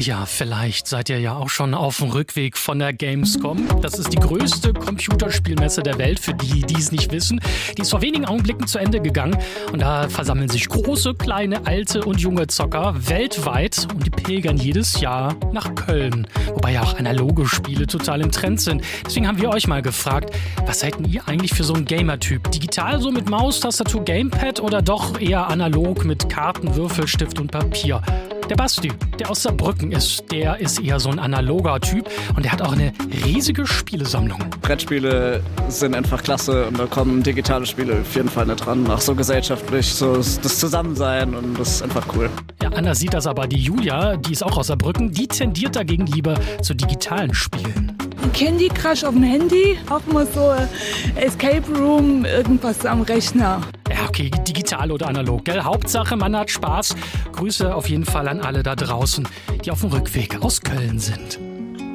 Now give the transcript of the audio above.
Ja, vielleicht seid ihr ja auch schon auf dem Rückweg von der Gamescom. Das ist die größte Computerspielmesse der Welt, für die, die es nicht wissen. Die ist vor wenigen Augenblicken zu Ende gegangen. Und da versammeln sich große, kleine, alte und junge Zocker weltweit. Und die pilgern jedes Jahr nach Köln. Wobei ja auch analoge Spiele total im Trend sind. Deswegen haben wir euch mal gefragt, was seid denn ihr eigentlich für so ein Gamer-Typ? Digital so mit Maus, Tastatur, Gamepad oder doch eher analog mit Karten, Würfelstift und Papier? Der Basti, der aus Saarbrücken ist, der ist eher so ein analoger Typ und der hat auch eine riesige Spielesammlung. Brettspiele sind einfach klasse und da kommen digitale Spiele auf jeden Fall nicht dran. Auch so gesellschaftlich, so das Zusammensein und das ist einfach cool. Ja, anders sieht das aber die Julia, die ist auch aus Saarbrücken, die tendiert dagegen lieber zu digitalen Spielen. Candy Crush auf dem Handy, auch mal so Escape Room, irgendwas am Rechner. Ja, okay, digital oder analog, gell? Hauptsache, man hat Spaß. Grüße auf jeden Fall an alle da draußen, die auf dem Rückweg aus Köln sind.